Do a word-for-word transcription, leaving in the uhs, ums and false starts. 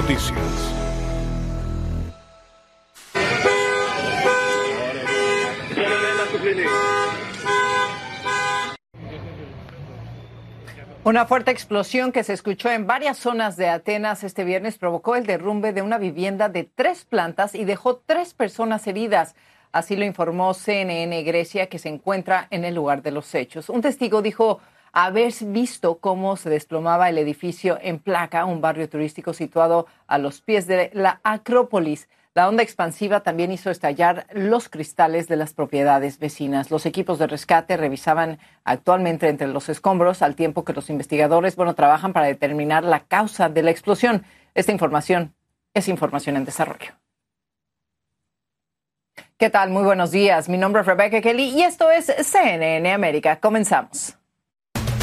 Noticias. Una fuerte explosión que se escuchó en varias zonas de Atenas este viernes provocó el derrumbe de una vivienda de tres plantas y dejó tres personas heridas. Así lo informó C N N Grecia, que se encuentra en el lugar de los hechos. Un testigo dijo haber visto cómo se desplomaba el edificio en Plaka, un barrio turístico situado a los pies de la Acrópolis. La onda expansiva también hizo estallar los cristales de las propiedades vecinas. Los equipos de rescate revisaban actualmente entre los escombros, al tiempo que los investigadores, bueno, trabajan para determinar la causa de la explosión. Esta información es información en desarrollo. ¿Qué tal? Muy buenos días. Mi nombre es Rebecca Kelly y esto es C N N América. Comenzamos.